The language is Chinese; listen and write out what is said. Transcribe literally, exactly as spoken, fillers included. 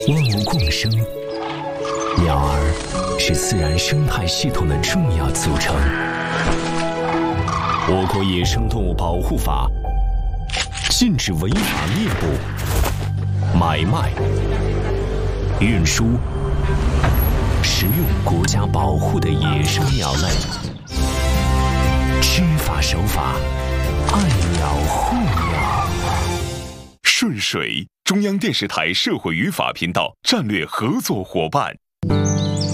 万物共生，鸟儿是自然生态系统的重要组成。我国野生动物保护法禁止违法猎捕、买卖、运输、食用国家保护的野生鸟类。知法守法，爱鸟护鸟。 顺水，中央电视台社会与法频道战略合作伙伴。